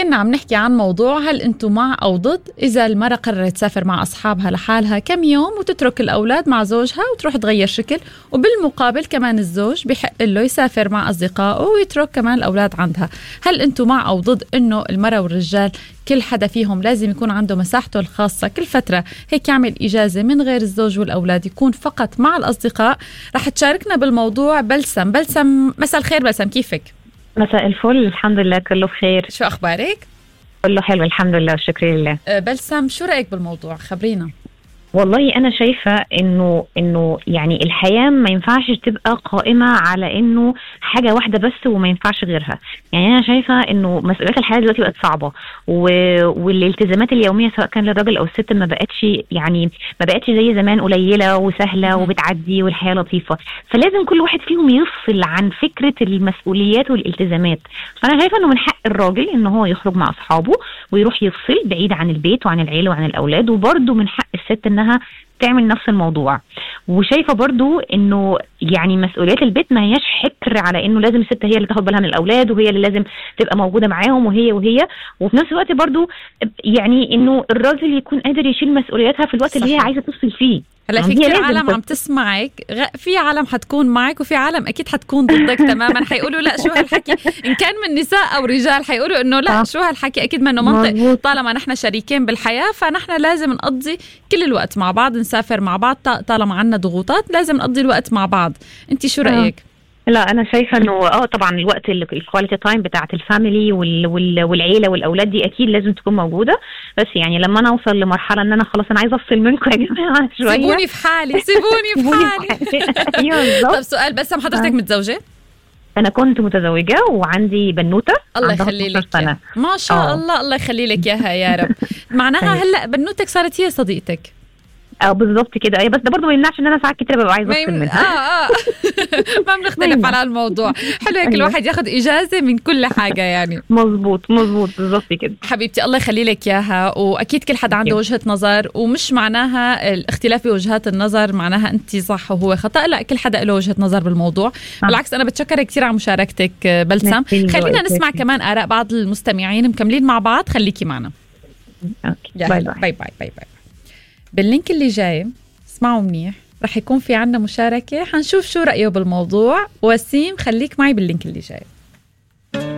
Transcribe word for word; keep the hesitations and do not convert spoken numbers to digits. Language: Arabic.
كنا عم نحكي عن موضوع هل أنتم مع أو ضد إذا المرأة قررت تسافر مع أصحابها لحالها كم يوم وتترك الأولاد مع زوجها وتروح تغير شكل، وبالمقابل كمان الزوج بحق له يسافر مع أصدقائه ويترك كمان الأولاد عندها. هل أنتم مع أو ضد إنه المرأة والرجال كل حدا فيهم لازم يكون عنده مساحته الخاصة كل فترة هيك يعمل إجازة من غير الزوج والأولاد، يكون فقط مع الأصدقاء؟ رح تشاركنا بالموضوع بلسم. بلسم مساء الخير. بلسم كيفك؟ مساء الفل، الحمد لله كله بخير. شو أخبارك؟ كله حلو الحمد لله والشكر لله. بلسم شو رأيك بالموضوع؟ خبرينا. والله أنا شايفة إنه إنه يعني الحياة ما ينفعش تبقى قائمة على إنه حاجة واحدة بس وما ينفعش غيرها. يعني أنا شايفة إنه مسؤوليات الحياة دلوقتي بقت صعبة، و... والالتزامات اليومية سواء كان للراجل أو الست ما بقتش يعني ما بقتش زي زمان قليلة وسهلة وبتعدي والحياة لطيفة. فلازم كل واحد فيهم يفصل عن فكرة المسؤوليات والالتزامات. فأنا شايفة إنه من حق الراجل إنه هو يخرج مع أصحابه ويروح يفصل بعيد عن البيت وعن العيلة وعن الأولاد، وبرضه من حق الست إنها تعمل نفس الموضوع. وشايفه برضو انه يعني مسؤوليات البيت ما هياش حكر على انه لازم الست هي اللي تاخد بالها من الاولاد وهي اللي لازم تبقى موجوده معاهم وهي وهي وفي نفس الوقت برضو يعني انه الراجل يكون قادر يشيل مسؤولياتها في الوقت صحيح. اللي هي عايزه تفصل فيه. هلا في كثير عالم عم تسمعك، في عالم حتكون معك وفي عالم اكيد حتكون ضدك تماما، حيقولوا لا شو هالحكي، ان كان من نساء او رجال حيقولوا انه لا شو هالحكي، اكيد ما انه منطق، طالما نحن شريكين بالحياه فنحن لازم نقضي كل الوقت مع بعض، نسافر مع بعض، طالما عنا ضغوطات لازم نقضي الوقت مع بعض. انت شو رايك؟ لا انا شايفه انه اه طبعا الوقت الكواليتي تايم بتاعت الفاميلي وال وال والعيله والاولاد دي اكيد لازم تكون موجوده، بس يعني لما انا اوصل لمرحله ان انا خلاص انا عايزه افصل منكم يا جماعه شويه، سيبوني في حالي سيبوني في حالي. ايوه. طب سؤال بس، حضرتك متزوجه؟ انا كنت متزوجه وعندي بنوته الله يخلي لك ما شاء أوه. الله الله يخلي لك اياها يا رب. معناها هلا بنوتك صارت هي صديقتك؟ اه بالضبط كده. اي بس ده برضه ما يمنعش ان انا ساعات كتير ببقى عايزه افصل منها. اه اه ما بنختلف على الموضوع. حلو هيك الواحد ياخذ اجازه من كل حاجه يعني. مزبوط مزبوط بالضبط كده حبيبتي الله يخلي لك اياها. واكيد كل حد عنده وجهه نظر، ومش معناها الاختلاف بوجهات النظر معناها انت صح وهو خطا، لا كل حدا له وجهه نظر بالموضوع. آه. بالعكس انا بتشكرك كثير على مشاركتك بلسم. خلينا نسمع كمان اراء بعض المستمعين مكملين مع بعض، خليكي معنا. اوكي باي باي باي باي باي باي. باللينك اللي جاي اسمعوا منيح، رح يكون في عنا مشاركة، حنشوف شو رأيه بالموضوع. وسيم خليك معي باللينك اللي جاي.